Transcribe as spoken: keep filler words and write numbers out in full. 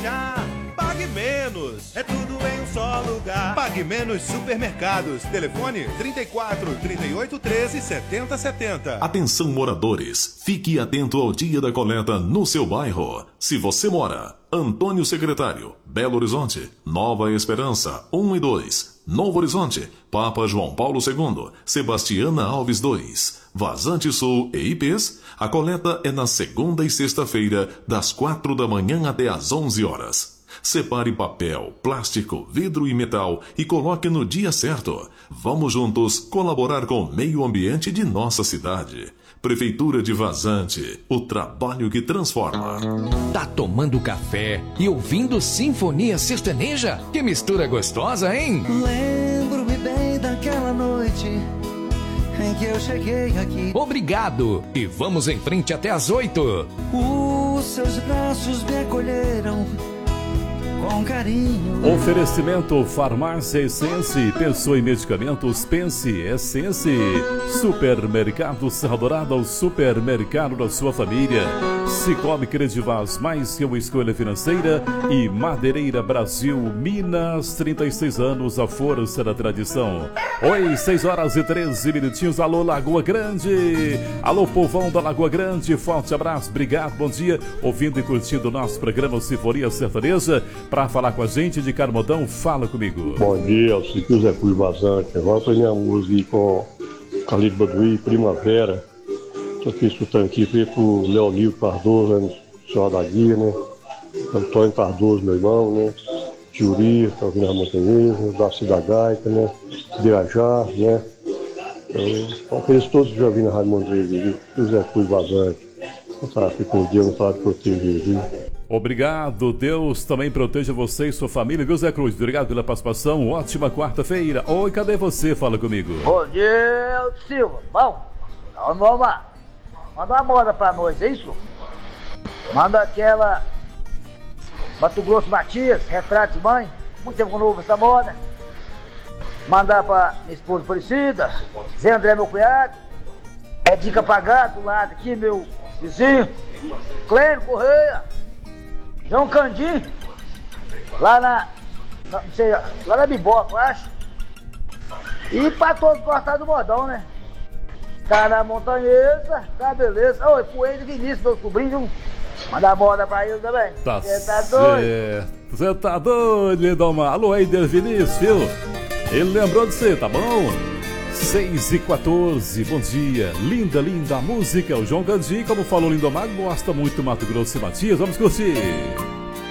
relaxar. Pague menos, é tudo em um só lugar. Pague Menos Supermercados. Telefone trinta e quatro, trinta e oito, treze, setenta, setenta. Atenção moradores, fique atento ao dia da coleta no seu bairro. Se você mora Antônio Secretário, Belo Horizonte, Nova Esperança, um e dois, Novo Horizonte, Papa João Paulo segundo, Sebastiana Alves dois, Vazante Sul e I Pês, a coleta é na segunda e sexta-feira, das quatro da manhã até às onze horas. Separe papel, plástico, vidro e metal e coloque no dia certo. Vamos juntos colaborar com o meio ambiente de nossa cidade. Prefeitura de Vazante, o trabalho que transforma. Tá tomando café e ouvindo Sinfonia Sertaneja? Que mistura gostosa, hein? Lembro-me bem daquela noite em que eu cheguei aqui. Obrigado e vamos em frente até às oito. Os seus braços me acolheram com carinho. Oferecimento Farmácia Essence. Pensou em medicamentos? Pense Essence. Supermercado Serra Dourada, o supermercado da sua família. Cicobi Credivaz, mais que uma escolha financeira. E Madeireira Brasil, Minas, trinta e seis anos, a força da tradição. Oi, seis horas e treze minutinhos. Alô, Lagoa Grande. Alô, povão da Lagoa Grande. Forte abraço, obrigado, bom dia. Ouvindo e curtindo o nosso programa Sinfonia Sertaneja. Para falar com a gente de Carmodão, fala comigo. Bom dia, eu sou o Zé Cruz Vazante. Agora foi minha música com Calito Baduí, Primavera. Estou aqui escutando aqui pro Leonil Cardoso, né, senhor da Guia, né? Antônio Cardoso, meu irmão, né? Juri, tá ouvindo a Montenegro, da Cidade Gaita, né? Birajá, né? Então, aqueles todos que já ouviram a Rádio Montenegro, o Zé Cruz Vazante. Não sabe, fica com Deus, não sabe proteger, viu? Obrigado, Deus também proteja você e sua família, viu, Zé Cruz? Obrigado pela participação, ótima quarta-feira. Oi, cadê você? Fala comigo. Bom dia, Silva. Bom, vamos lá. Manda uma moda pra nós, é isso? Manda aquela Mato Grosso Matias, Retrato de Mãe. Muito tempo com novo essa moda. Mandar pra minha esposa Aparecida, Zé André, meu cunhado. É Dica Pagado, do lado aqui, meu vizinho. Clênio Correia. João Candim, lá na, na, não sei, lá na Biboca, eu acho. E pra todos cortar do modão, né? Tá na Montanhesa, tá beleza. Oi, Coelho Vinícius, meu sobrinho, mandar moda pra ele também. Tá Você tá doido? Você tá doido, Lindomar. Alô, Eider Vinícius, viu? Ele lembrou de você, tá bom? seis e quatorze, bom dia. Linda, linda música. O João Candim, como falou Lindomar, gosta muito do Mato Grosso e Matias. Vamos curtir.